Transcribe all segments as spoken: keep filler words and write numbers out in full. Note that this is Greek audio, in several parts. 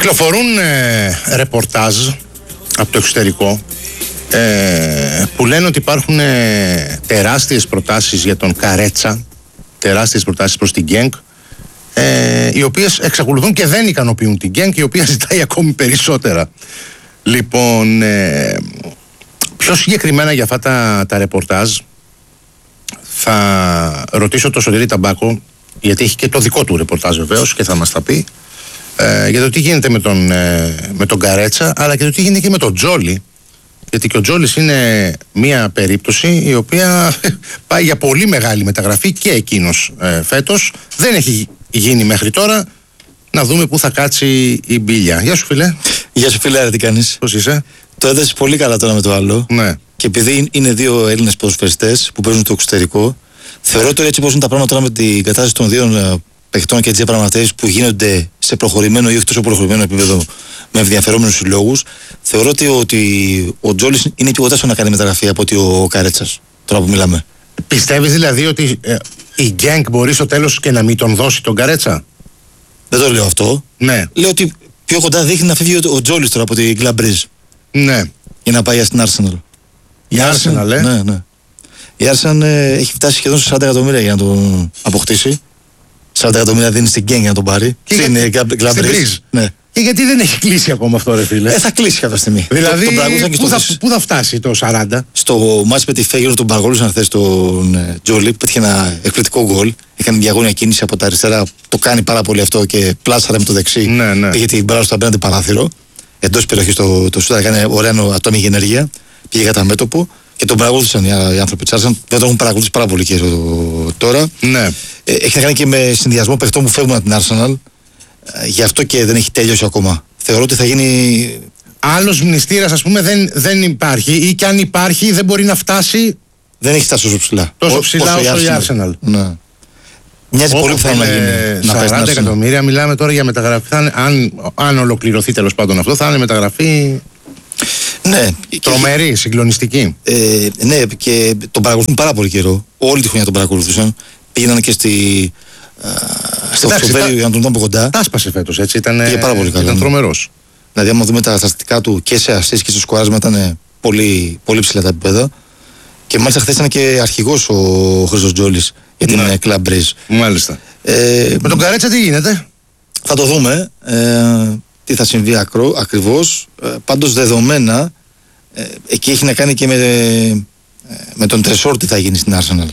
Κυκλοφορούν ε, ρεπορτάζ από το εξωτερικό ε, που λένε ότι υπάρχουν ε, τεράστιες προτάσεις για τον Καρέτσα, τεράστιες προτάσεις προς την γκένγκ, ε, οι οποίες εξακολουθούν και δεν ικανοποιούν την γκένγκ, η οποία ζητάει ακόμη περισσότερα. Λοιπόν, ε, πιο συγκεκριμένα για αυτά τα, τα ρεπορτάζ θα ρωτήσω το Σωτήρη Ταμπάκο, γιατί έχει και το δικό του ρεπορτάζ βεβαίως και θα μας τα πει, ε, για το τι γίνεται με τον, ε, με τον Καρέτσα, αλλά και το τι γίνεται και με τον Τζόλι, γιατί και ο Τζόλις είναι μια περίπτωση η οποία πάει για πολύ μεγάλη μεταγραφή και εκείνος ε, φέτος. Δεν έχει γίνει μέχρι τώρα. Να δούμε πού θα κάτσει η μπίλια. Γεια σου φίλε. Γεια σου φίλε, τι κάνεις? Πώς είσαι? Το έδεσες πολύ καλά τώρα με το άλλο. Ναι. Και επειδή είναι δύο Έλληνες ποδοσφαιριστές που παίζουν το εξωτερικό, θεωρώ τώρα έτσι πως είναι τα πράγματα τώρα με την κατάσταση των δύο παιχτών και τις διαπραγματεύσεις που γίνονται σε προχωρημένο ή όχι τόσο προχωρημένο επίπεδο με ενδιαφερόμενους συλλόγους, θεωρώ ότι, ότι ο Τζόλις είναι πιο κοντά στο να κάνει μεταγραφή από ότι ο Καρέτσας, τώρα που μιλάμε. Πιστεύεις δηλαδή ότι ε, η γκένγκ μπορεί στο τέλος και να μην τον δώσει τον Καρέτσα? Δεν το λέω αυτό. Ναι. Λέω ότι πιο κοντά δείχνει να φύγει ο, ο Τζόλις τώρα από την Club Brugge. Ναι. Για να πάει στην Arsenal. Η Arsenal, ε? Ναι, ναι. Η Arsenal ε, έχει φτάσει σχεδόν σε σαράντα εκατομμύρια για να τον αποκτήσει. σαράντα εκατομμύρια δίνει στην γκένγκ για να τον πάρει. Και στην για... Club Brugge. Ναι. Και γιατί δεν έχει κλείσει ακόμα αυτό, ρε φίλε? Ε, θα κλείσει κάποια στιγμή. Δηλαδή, το, το πού, θα, πού θα φτάσει το σαράντα? Στο μάτς με τη Φέγγερ τον παρακολούθησαν χθες τον ε, Τζόλι, που πέτυχε ένα εκπληκτικό γκολ. Έκανε διαγώνια κίνηση από τα αριστερά. Το κάνει πάρα πολύ αυτό και πλάσαρε με το δεξί. Ναι, ναι. Πήγε την μπάλα στο απέναντι παράθυρο. Εντός περιοχής το, το σούτ, έκανε ωραία ατομική ενέργεια. Πήγε κατά μέτωπο και τον παρακολούθησαν οι, οι άνθρωποι της Arsenal. Δεν τον έχουν παρακολουθήσει πάρα πολύ καιρό τώρα. Ναι. Ε, έχει να κάνει και με συνδυασμό παιχτών που φεύγουν από την Arsenal. Ε, γι' αυτό και δεν έχει τελειώσει ακόμα. Θεωρώ ότι θα γίνει. Άλλος μνηστήρας, ας πούμε, δεν, δεν υπάρχει, ή και αν υπάρχει δεν μπορεί να φτάσει. Δεν έχει φτάσει τόσο ψηλά. Τόσο ψηλά όσο, όσο η Arsenal. Ναι. Μοιάζει πολύ πιθανό να γίνει. σαράντα εκατομμύρια, μιλάμε τώρα για μεταγραφή. Θα είναι, αν, αν ολοκληρωθεί τέλος πάντων αυτό, θα είναι μεταγραφή. Ναι. Τρομερή, και... συγκλονιστική. Ε, ναι, και τον παρακολουθούν πάρα πολύ καιρό. Όλη τη χρονιά τον παρακολουθούσαν. Πήγαιναν και στη. Στο Οκτωβέριο για να τον δουν από κοντά. Τα άσπασε φέτος, έτσι. Ήταν, πάρα πολύ καλά, ήταν ναι. Τρομερός. Δηλαδή, άμα δούμε τα στατιστικά του και σε assist και στο σκοράσμα, ήταν πολύ, πολύ ψηλά τα επίπεδα. Και μάλιστα χθες ήταν και αρχηγός ο Χρήστος Τζόλις για την ναι. Club Brugge. Μάλιστα. Ε, με τον Καρέτσα τι γίνεται? Θα το δούμε. Ε, τι θα συμβεί ακρό, ακριβώς. Ε, πάντως δεδομένα, ε, εκεί έχει να κάνει και με, ε, με τον Τρεσόρ τι θα γίνει στην Arsenal.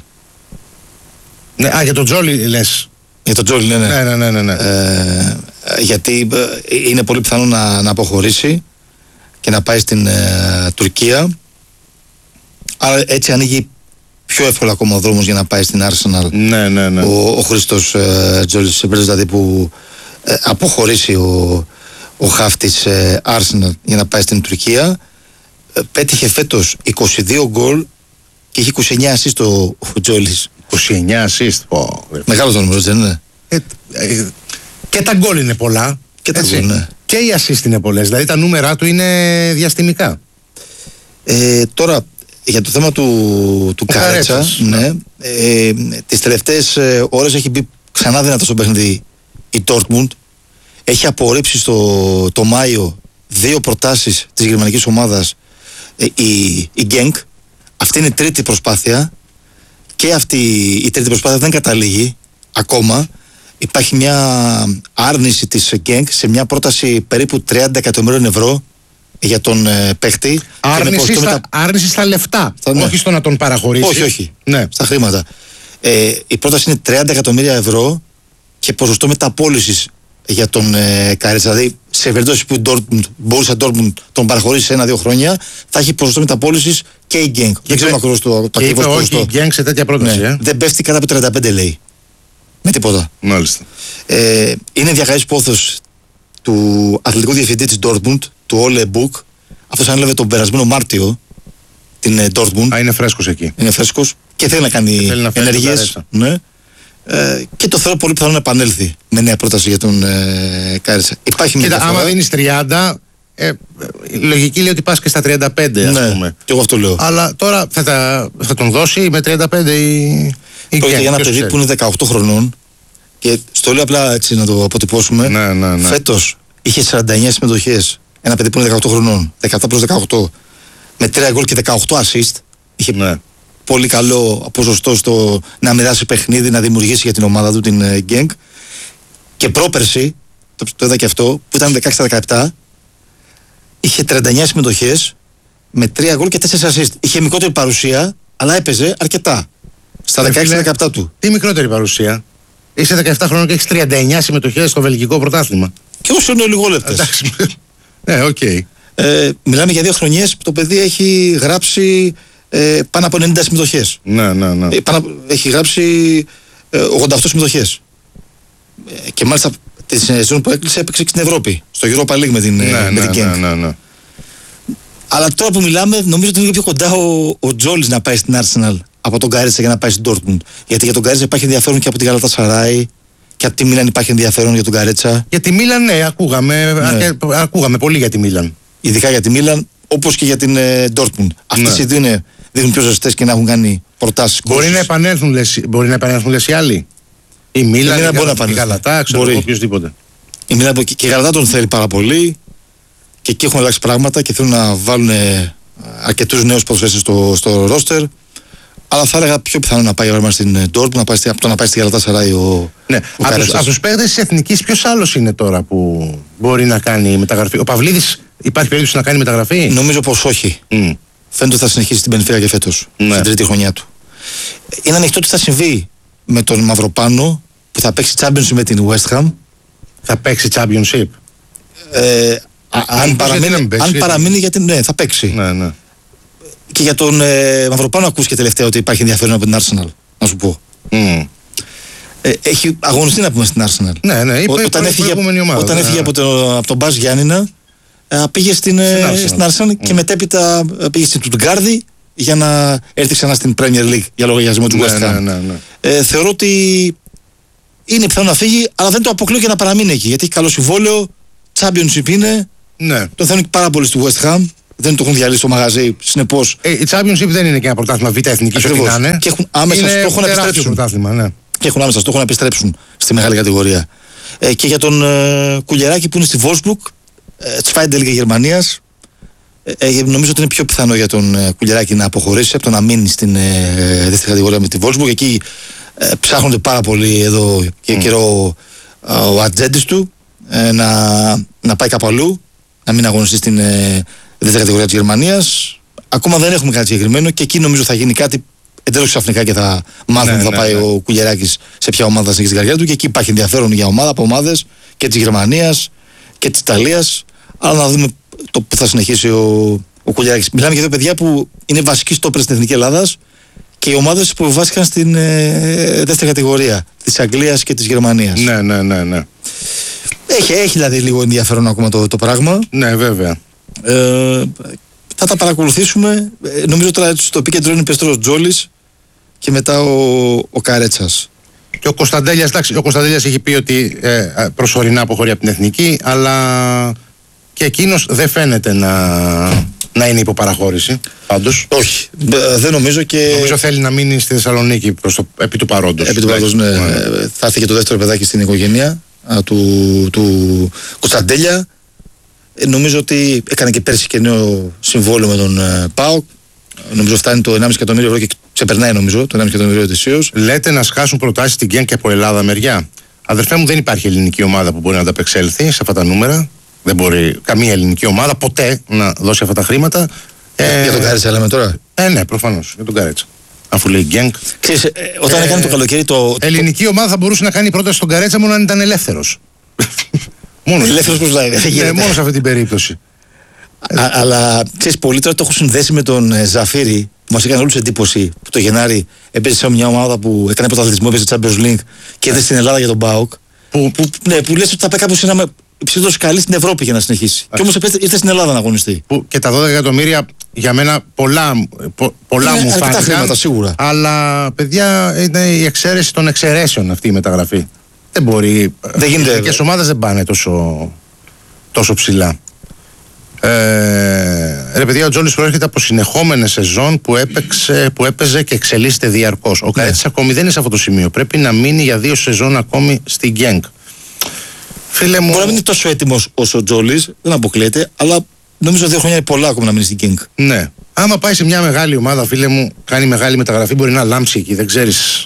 Ναι, α, για τον Τζόλι λες. Για τον Τζόλι, ναι, ναι. ναι, ναι, ναι, ναι. Ε, γιατί ε, είναι πολύ πιθανό να, να αποχωρήσει και να πάει στην ε, Τουρκία. Άρα έτσι ανοίγει πιο εύκολα ακόμα ο δρόμος για να πάει στην Arsenal. Ναι, ναι, ναι. Ο, ο Χρήστος ε, Τζόλις, δηλαδή που ε, αποχωρήσει ο, ο χαφ της ε, Arsenal για να πάει στην Τουρκία. Ε, πέτυχε φέτος είκοσι δύο γκολ και έχει είκοσι εννιά assist ο, ο Τζόλις. είκοσι εννιά assist. Oh, μεγάλο το νούμερο, δεν είναι? Ε, ε, και τα γκολ είναι πολλά. Και τα γκολ, ναι. Και οι assist είναι πολλές. Δηλαδή τα νούμερα του είναι διαστημικά. Ε, τώρα, για το θέμα του, του Καρέτσα, ναι, ε, τις τελευταίες ε, ώρες έχει μπει ξανά δυνατό στο παιχνίδι η Dortmund. Έχει απορρίψει στο, το Μάιο δύο προτάσεις της γερμανικής ομάδας ε, η, η Genk. Αυτή είναι η τρίτη προσπάθεια και αυτή η τρίτη προσπάθεια δεν καταλήγει ακόμα. Υπάρχει μια άρνηση της Genk σε μια πρόταση περίπου τριάντα εκατομμυρίων ευρώ για τον ε, παίχτη. Άρνηση στα, μετα... άρνηση στα λεφτά, θα, ναι. Όχι στο να τον παραχωρήσει. Όχι, όχι. Ναι. Στα χρήματα. Ε, η πρόταση είναι τριάντα εκατομμύρια ευρώ και ποσοστό μεταπώλησης για τον ε, Καρέτσα. Δηλαδή, σε περίπτωση που Dortmund, μπορούσε Dortmund τον παραχωρήσει σε ένα-δύο χρόνια, θα έχει ποσοστό μεταπώλησης και η Genk. Δεν ξέρουμε ακριβώς το, το ακριβώς ποσοστό. Όχι, η Genk σε τέτοια πρόταση. Ναι. Ε. Δεν πέφτει κάτω από τριάντα πέντε, λέει. Με τίποτα. Μάλιστα. Ε, είναι διακαής πόθος του αθλητικού διευθυντή της Dortmund, του Ole Buch. Αυτός ανέλαβε τον περασμένο Μάρτιο την ε, Dortmund. Α, είναι φρέσκος εκεί. Είναι φρέσκος και θέλει να κάνει ενέργειες. Ναι. Ε, και το θεωρώ πολύ πιθανό να επανέλθει με νέα πρόταση για τον ε, Καρέτσα. Υπάρχει μια διαφορά. Άμα δίνεις τριάντα, ε, η λογική λέει ότι πας και στα τριάντα πέντε, ας ναι, πούμε. Και εγώ αυτό λέω. Αλλά τώρα θα, τα, θα τον δώσει με τριάντα πέντε η. Πρόκειται για ένα παιδί που είναι δεκαοκτώ χρονών και στο λέω απλά έτσι να το αποτυπώσουμε. Ναι, ναι, ναι. Φέτος είχε σαράντα εννιά συμμετοχές. Ένα παιδί που είναι δεκαοκτώ χρονών, δεκαεπτά προς δεκαοκτώ, με τρία γκολ και δεκαοκτώ assist. Είχε ναι. πολύ καλό ποσοστό στο να μοιράσει παιχνίδι, να δημιουργήσει για την ομάδα του την Genk. Και πρόπερση, το, το είδα και αυτό, που ήταν δεκαέξι στα δεκαεπτά, είχε τριάντα εννιά συμμετοχές με τρία γκολ και τέσσερα assist. Είχε μικρότερη παρουσία, αλλά έπαιζε αρκετά. Στα δεκαέξι δεκαεπτά του. Τι μικρότερη παρουσία. Είσαι δεκαεπτά χρόνων και έχει τριάντα εννιά συμμετοχές στο βελγικό πρωτάθλημα. Και όσο είναι λιγόλεπτες. Εντάξει. Ναι, οκ. Okay. Ε, μιλάμε για δύο χρονιές που το παιδί έχει γράψει ε, πάνω από ενενήντα συμμετοχές. Ναι, ναι, ναι. Ε, πάνω, έχει γράψει ε, ογδόντα οκτώ συμμετοχές. Ε, και μάλιστα τη σεζόν που έκλεισε έπαιξε και στην Ευρώπη. Στο Europa League με την, ναι, με ναι, την Genk. ναι, ναι, ναι. Αλλά τώρα που μιλάμε, νομίζω ότι είναι πιο κοντά ο, ο Τζόλις να πάει στην Arsenal από τον Γκαρέτσα για να πάει στην Dortmund. Γιατί για τον Γκαρέτσα υπάρχει ενδιαφέρον και από την Galatasaray και από τη Μίλαν υπάρχει ενδιαφέρον για τον Γκαρέτσα. Για τη Μίλαν, ναι, ακούγαμε, ναι. Αρκε, ακούγαμε πολύ για τη Μίλαν. Ειδικά για τη Μίλαν, όπως και για την ε, Dortmund. Αυτές οι δύο είναι, δίνουν πιο ζεστές και να έχουν κάνει προτάσεις. Μπορεί να επανέλθουν, λες, μπορεί να επανέλθουν λες οι άλλοι. Η Μίλαν, η, η, η Γαλατά, ξέρω εγώ οποιοσδήποτε. Η Μίλαν και, και η Γαλατά τον θέλει πάρα πολύ και εκεί έχουν αλλάξει πράγματα και θέλουν να βάλουν αρκετούς νέους ποδοσφαιριστές στο, στο ρόστερ. Αλλά θα έλεγα πιο πιθανό να πάει για στην Dortmund, να πάει, από το να πάει στη Galatasaray ο, ναι. ο Από τους παίκτες της Εθνικής, ποιος άλλος είναι τώρα που μπορεί να κάνει μεταγραφή? Ο Παυλίδης, υπάρχει περίπτωση να κάνει μεταγραφή? Νομίζω πως όχι. Mm. Φαίνεται ότι θα συνεχίσει την Μπενφίκα και φέτος, ναι. στην τρίτη χρονιά του. Είναι ανοιχτό τι θα συμβεί με τον Μαυροπάνο που θα παίξει Championship με την West Ham. Θα παίξει Championship. Ε, α, αν παραμείνει, αν παραμείνει γιατί ναι, θα παίξει. Ναι, ναι. Και για τον ε, Μαυροπάνο ακούστηκε τελευταία ότι υπάρχει ενδιαφέρον από την Arsenal, να σου πω. Mm. Ε, έχει αγωνιστεί να πούμε στην Arsenal. Ναι, ναι, είπε, Ό, όταν έφυγε, ομάδα, όταν ναι. έφυγε από, το, από τον Μπας Γιάννηνα, ε, πήγε στην, στην Arsenal, στην Arsenal mm. και μετέπειτα πήγε στην Τουτγκάρδη για να έρθει ξανά στην Premier League για λογαριασμό του West Ham. Ναι, ναι, ναι. Ε, θεωρώ ότι είναι πιθανό να φύγει, αλλά δεν το αποκλείω και να παραμείνει εκεί. Γιατί έχει καλό συμβόλαιο, Championship είναι. Ναι. Τον θέλουν πάρα πολύ στη West Ham. Δεν το έχουν διαλύσει στο μαγαζί, συνεπώς. Ε, η Championship δεν είναι και ένα πρωτάθλημα β' εθνική, ό,τι να είναι. Και έχουν άμεσα είναι στόχο να επιστρέψουν. Ναι. Και έχουν άμεσα στόχο να επιστρέψουν στη μεγάλη κατηγορία. Ε, και για τον ε, Κουλιεράκη που είναι στη Wolfsburg, ε, Τσφάιντελ και Γερμανίας, ε, ε, νομίζω ότι είναι πιο πιθανό για τον ε, Κουλιεράκη να αποχωρήσει από το να μείνει στην ε, δεύτερη κατηγορία με τη Wolfsburg. Εκεί ε, ψάχνονται πάρα πολύ εδώ και mm. καιρό ε, ο ατζέντης του ε, να, να πάει κάπου αλλού, να μην αγωνιστεί στην ε, δεύτερη κατηγορία της Γερμανίας. Ακόμα δεν έχουμε κάτι συγκεκριμένο και εκεί νομίζω θα γίνει κάτι εντελώς ξαφνικά και θα μάθουμε ναι, θα ναι, πάει ναι. ο Κουλιεράκης σε ποια ομάδα θα συνεχίσει την καριέρα του και εκεί υπάρχει ενδιαφέρον για ομάδα από ομάδες και της Γερμανίας και της Ιταλίας. Αλλά να δούμε το που θα συνεχίσει ο, ο Κουλιεράκης. Μιλάμε για δύο παιδιά που είναι βασικοί στόπερ στην Εθνική Ελλάδας και οι ομάδες που βάστηκαν στην ε, δεύτερη κατηγορία της Αγγλίας και της Γερμανίας. Ναι, ναι, ναι, ναι. Έχει, έχει δηλαδή λίγο ενδιαφέρον ακόμα το, το πράγμα. Ναι, βέβαια. Ε, θα τα παρακολουθήσουμε. Ε, νομίζω τώρα στο επίκεντρο είναι περισσότερο ο Τζόλις και μετά ο, ο Καρέτσας. Και ο Κωνσταντέλιας, εντάξει, ο Κωνσταντέλιας έχει πει ότι ε, προσωρινά αποχωρεί από την Εθνική, αλλά και εκείνος δεν φαίνεται να, να είναι υποπαραχώρηση. Πάντως. Όχι, δεν νομίζω και. Νομίζω θέλει να μείνει στη Θεσσαλονίκη προς το, επί του παρόντος. Επί του παρόντος, ναι. ναι. Θα έρθει και το δεύτερο παιδάκι στην οικογένεια α, του, του Κωνσταντέλια. Ε, νομίζω ότι έκανε και πέρσι και νέο συμβόλαιο με τον ε, ΠΑΟΚ. Νομίζω φτάνει το ενάμιση εκατομμύριο ευρώ και ξεπερνάει νομίζω το ενάμιση εκατομμύριο ετησίως. Λέτε να σκάσουν προτάσεις στην Genk και από Ελλάδα μεριά. Αδερφέ μου, δεν υπάρχει ελληνική ομάδα που μπορεί να ανταπεξέλθει σε αυτά τα νούμερα. Δεν μπορεί καμία ελληνική ομάδα ποτέ να δώσει αυτά τα χρήματα. Ε, για τον Καρέτσα λέμε τώρα. Ε, ναι, προφανώς. Για τον Καρέτσα. Αφού λέει Genk. Ξέρεις, ε, όταν ε, έκανε το καλοκαίρι το. Ελληνική ομάδα θα μπορούσε να κάνει πρόταση στον Καρέτσα μόνο αν ήταν ελεύθερος. Μόνο. Ελεύθερος πώς λέει. Ναι, μόνο σε αυτή την περίπτωση. Α, αλλά ξέρεις, πολλοί τώρα το έχουν συνδέσει με τον ε, Ζαφίρι που μας έκανε όλους εντύπωση που το Γενάρη έπαιζε σε μια ομάδα που έκανε πρωταθλητισμό, έπαιζε Champions League και έδωσε στην Ελλάδα για τον ΠΑΟΚ. Που, που, ναι, που λες ότι θα πάει κάπου σε ένα υψηλότερο σκαλί στην Ευρώπη για να συνεχίσει. Και όμως ήρθε στην Ελλάδα να αγωνιστεί. Που και τα δώδεκα εκατομμύρια για μένα πολλά, πο, πολλά μου φάνηκαν. Χρήματα, σίγουρα. Αλλά παιδιά είναι η εξαίρεση των εξαιρέσεων αυτή η μεταγραφή. Δεν μπορεί. Δεν γίνεται. Οι ελληνικές ομάδες δεν πάνε τόσο, τόσο ψηλά. Ε, ρε παιδιά, ο Τζόλις προέρχεται από συνεχόμενες σεζόν που, έπαιξε, που έπαιζε και εξελίσσεται διαρκώς. Ο ναι. Καρέτσας ακόμη δεν είναι σε αυτό το σημείο. Πρέπει να μείνει για δύο σεζόν ακόμη στην Genk. Φίλε μου. Μπορεί να μην είναι τόσο έτοιμος όσο ο Τζόλης, δεν αποκλείεται, αλλά νομίζω δύο χρόνια είναι πολλά ακόμα να μείνει στην King. Ναι. Άμα πάει σε μια μεγάλη ομάδα, φίλε μου, κάνει μεγάλη μεταγραφή, μπορεί να λάμψει εκεί. Δεν ξέρεις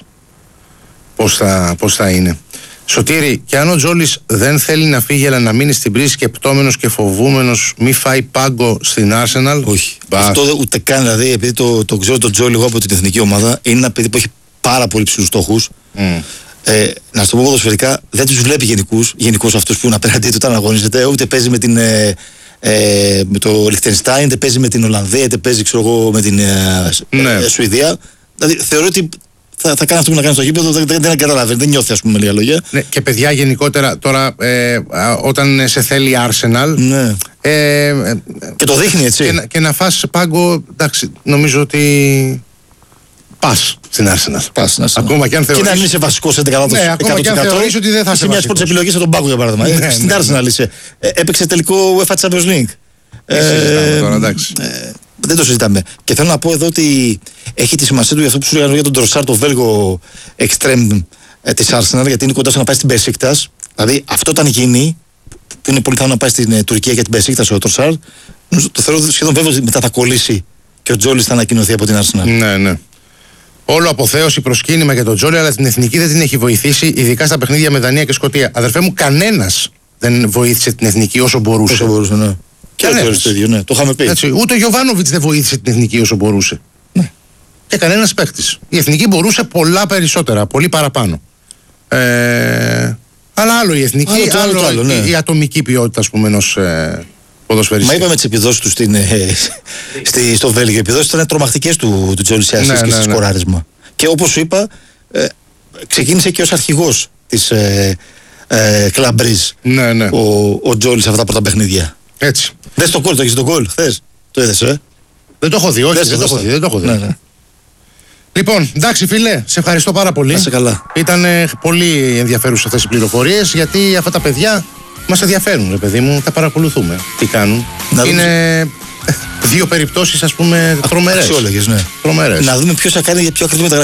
πώς θα, πώς θα είναι. Σωτήρη, και αν ο Τζόλης δεν θέλει να φύγει, αλλά να μείνει στην Πρίζη σκεπτόμενος και φοβούμενος, μη φάει πάγκο στην Arsenal. Όχι. Μπας. Αυτό ούτε καν, δηλαδή, επειδή το, το ξέρω τον Τζόλη εγώ από την εθνική ομάδα, είναι ένα παιδί που έχει πάρα πολύ ψηλούς στόχους. Mm. Ε, να σου το πω ποδοσφαιρικά, δεν τους βλέπει γενικούς, γενικώς αυτούς που είναι απέναντί του όταν αγωνίζεται, ούτε παίζει με, την, ε, ε, με το Λιχτενστάιν, είτε παίζει με την Ολλανδία, είτε παίζει ξέρω εγώ, με την ε, Ναι. ε, Σουηδία. Δηλαδή θεωρώ ότι θα, θα κάνει αυτό που να κάνει στο γήπεδο, δεν, δεν, δεν καταλαβαίνει, δεν νιώθει, ας πούμε, με λίγα λόγια. Ναι, και παιδιά γενικότερα τώρα ε, α, όταν σε θέλει η Arsenal. Ναι. Ε, ε, Και το δείχνει έτσι. και, να- και να φας πάγκο, εντάξει, νομίζω ότι πας στην Arsenal. Πας, να σε- Ακόμα και αν Και θεωρείς. να μην είσαι βασικός έντεκα τοις εκατό. Ναι, ακόμα και αν θεωρείς ότι δεν θα είσαι μια βασικός. πρώτη επιλογή από τον πάγκο για παράδειγμα. Ναι, Ε, Στην ναι, Arsenal είσαι. Ε, Έπαιξε τελικό UEFA Champions League. Τι συζητάμε τώρα, εντάξει. ε, δεν το συζητάμε. Και θέλω να πω εδώ ότι έχει τη σημασία του για αυτό που σου λέγανε για τον Τροσάρ, το Βέλγο extreme ε, της Arsenal, γιατί είναι κοντά στο να πάει στην Besiktas. Δηλαδή αυτό όταν γίνει, που είναι πολύ καλό να πάει στην ε, Τουρκία για την Besiktas ο Τροσάρ, νομίζω, το θεωρώ σχεδόν βέβαιο ότι μετά θα κολλήσει και ο Τζόλης θα ανακοινωθεί από την Arsenal. Ναι, ναι. Όλο αποθέωση, προσκύνημα για τον Τζόλι, αλλά την εθνική δεν την έχει βοηθήσει, ειδικά στα παιχνίδια με Δανία και Σκωτία. Αδερφέ μου, κανένας δεν βοήθησε την εθνική όσο μπορούσε. Όσο μπορούσε, ναι. Και Κανένας. ο Τζόλης το ίδιο, ναι. Το είχαμε πει. Έτσι, ούτε ο Γιοβάνοβιτς δεν βοήθησε την εθνική όσο μπορούσε. Ναι. Και κανένας παίκτης. Η εθνική μπορούσε πολλά περισσότερα, πολύ παραπάνω. Ε, αλλά άλλο η εθνική, Άλλο το άλλο άλλο, το άλλο, ναι. η, η ατομική ποιότητα, ας πούμε, ενός ε, ποδοσφαιριστή. Μα είπαμε τις επιδόσεις του στην, ε, στη, στο Βέλγιο. Οι επιδόσεις ήταν τρομακτικές του, του Τζόλι σε Ναι, assist και ναι, σε ναι. σκοράρισμα. Και όπως σου είπα, ε, ξεκίνησε και ως αρχηγός της ε, ε, Club Brugge Ναι, ναι. ο, ο Τζόλι σε αυτά τα πρώτα παιχνίδια. Έτσι. Δες το γκολ, το έχεις το γκολ χθες. Το είδες, ε. Δεν το έχω δει, όχι, Δες δεν το έχω δες δει. Δεν το έχω δει. Ναι, ναι. Λοιπόν, εντάξει φίλε, σε ευχαριστώ πάρα πολύ. Να είσαι καλά. Ήταν ε, πολύ ενδιαφέρουσες αυτές οι πληροφορίες, γιατί αυτά τα παιδιά μας ενδιαφέρουν, ρε παιδί μου, τα παρακολουθούμε. Τι κάνουν. Να δούμε- Είναι ε, δύο περιπτώσεις, ας πούμε, τρομερές. Αξιόλογες, ναι. Τρομερές. Να δούμε ποιος θα κάνει για πιο ακριβή μεταγραφή.